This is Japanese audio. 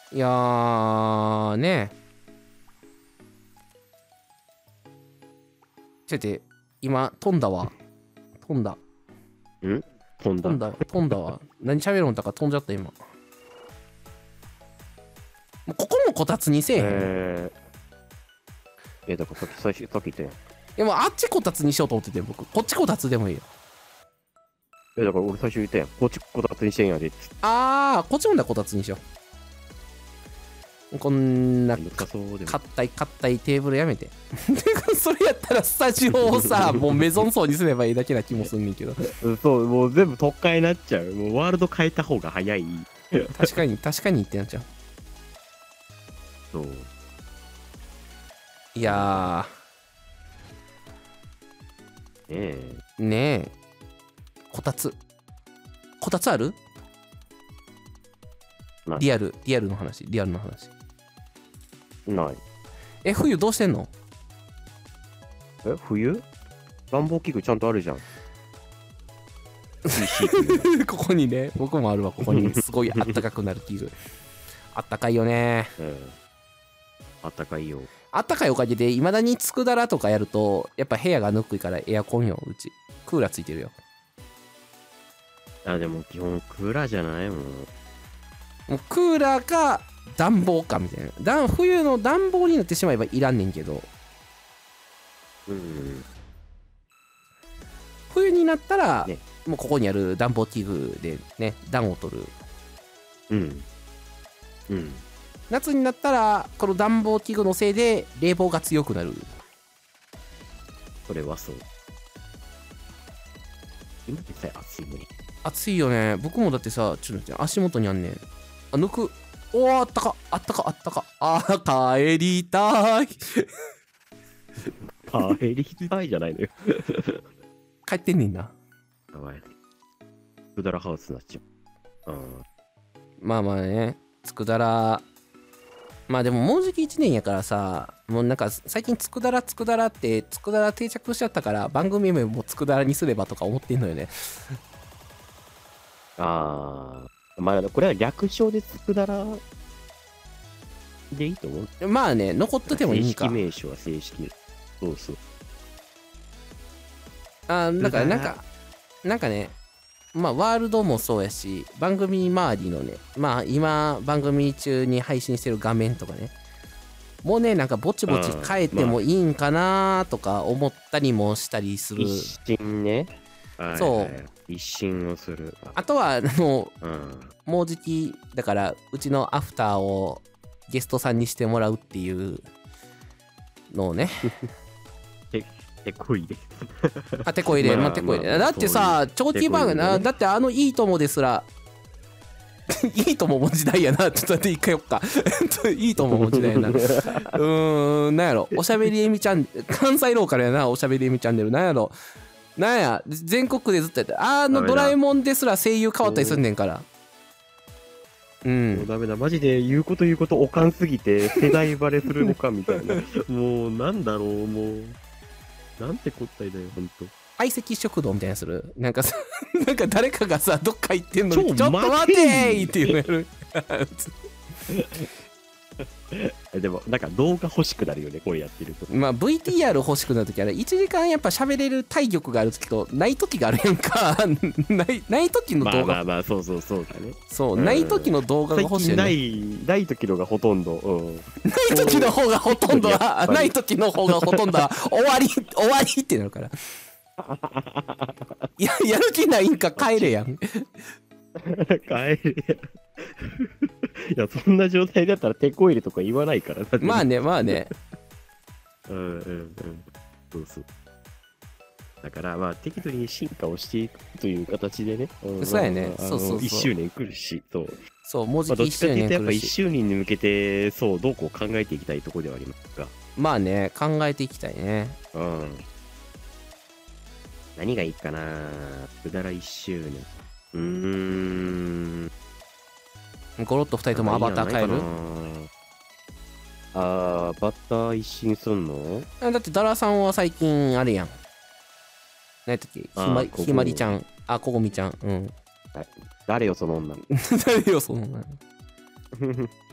いやーね。ちょっと待って、今飛んだわ。飛んだ。 飛んだ。 飛んだわ。何喋るんだか飛んじゃった今。もうここもこたつにせえへん。 だから最初、さっき言ったやん。 いやもうあっちこたつにしようと思ってて僕。こっちこたつでもいいよ。 だから俺最初言ったやん。こっちこたつにしてんやで。 あー、こっちもんだこたつにしよう。こんなそうでも。 硬いテーブルやめて。それやったらスタジオをさ、もうメゾン層にすればいいだけな気もすんねんけど。 そう、もう全部特化になっちゃう。もうワールド変えた方が早い。 確かにってなっちゃう。 そう。 いやー、ねえ。こたつある？リアルの話。 ない。 冬どうしてんの？ 冬暖房器具ちゃんとあるじゃん。 ここにね、僕もあるわ。ここにすごいあったかくなる器具。あったかいよね。 あったかいよ。 あったかいおかげでいまだにつくだらとかやるとやっぱ部屋がぬくいからエアコンよ。うちクーラーついてるよ。 でも基本クーラーじゃないもん。 もうクーラーか暖房かみたいな。冬の暖房になってしまえばいらんねんけど、冬になったら、ね、もうここにある暖房器具でね暖を取る。夏になったらこの暖房器具のせいで冷房が強くなる。 それはそう。今実際暑いのに。 暑いよね。僕もだってさ、ちょっと待って、足元にあんねん。抜く。おー、あったか。帰りたい。 帰りたいじゃないのよ。 帰ってんねんな。 かわいい。くだらハウスになっちゃう。 まあね、つくだら。まあでももうじき1年やからさ、もうなんか最近つくだらってつくだら定着しちゃったから番組名もつくだらにすればとか思ってんのよね。 まあこれは略称でつくだらでいいと思う。 まあね、残っててもいいんか。 正式名称は正式。そうそう。 だからなんかね、まあワールドもそうやし、番組周りのね、まあ今番組中に配信してる画面とかね、もうね、なんかぼちぼち変えてもいいんかなとか思ったりもしたりする。 一新ね。そう。一新をする。 あとはもうじきだからうちのアフターをゲストさんにしてもらうっていうのをね。 てこいで。 てこいで、だってさ、長期番組、だっていいともですら、いいともも時代やな。ちょっと待って、一回よっか。いいともも時代やな。なんやろ。おしゃべりえみチャンネル、関西ローカルやな、おしゃべりえみチャンネル。なんやろ。なんや、全国でずっとやってドラえもんですら声優変わったりすんねんから。 もうダメだ。マジで言うことおかんすぎて、世代バレするのかみたいな。もう、なんだろう、もう。なんてこったいだよ、ほんと。 相席食堂みたいなする。なんかさ、なんか誰かがさ、どっか行ってんのに、ちょっと待てーっていうのやる。 でも、なんか動画欲しくなるよね、これやってると。 まあ VTR 欲しくなるときあれ、1時間やっぱ喋れる体力があるときと、ないときがあるやんか。ないときの動画。 まあ、そうだね。 そう、ないときの動画が欲しいよね。ないときのがほとんど。 ないときの方がほとんどは、ないときの方がほとんどは、終わりってなるから。やる気ないんか帰れやん。 帰れ。いや、そんな状態だったら手こ入れとか言わないから。 まあね。 そうそう。だから、まあ、適度に進化をしていくという形でね。 そうやね。そう。 1周年来るし、 そう、もうじき1周年来るし。どっちかっていうと、 やっぱ1周年に向けて、そう、どうこう考えていきたいところではありますが。 まあね、考えていきたいね。 何がいいかな。くだら1周年。 ゴロッと2人ともアバター変える？ アバター一新すんの？ だってダラさんは最近あれやん。何やったっけ？ひまりちゃん。こごみちゃん。 誰よその女。 誰よその女。